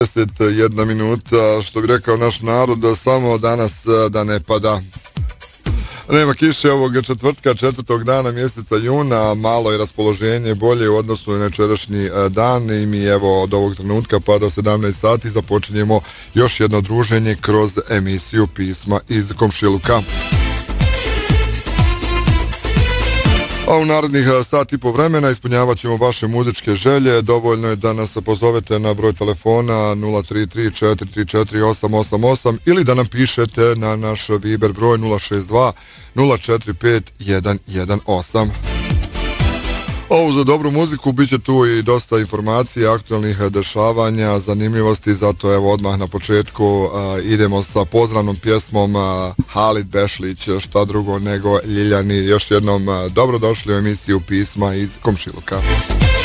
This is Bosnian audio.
21 minuta, što bi rekao naš narod, samo danas da ne pada. Nema kiše ovog četvrtka, 4. dana mjeseca juna, malo je raspoloženje bolje u odnosu na večerašnji dan i mi evo od ovog trenutka pa do 17 sati započinjemo još jedno druženje kroz emisiju Pisma iz komšiluka. A u narednih sat i po vremena ispunjavat ćemo vaše muzičke želje. Dovoljno je da nas pozovete na broj telefona 033 434 888 ili da nam pišete na naš Viber broj 062 045 118. Ovo za dobru muziku bit će tu i dosta informacija, aktualnih dešavanja, zanimljivosti, zato evo odmah na početku idemo sa pozdravnom pjesmom Halid Bešlić, šta drugo nego Ljiljani. Još jednom dobrodošli u emisiju Pisma iz komšiluka.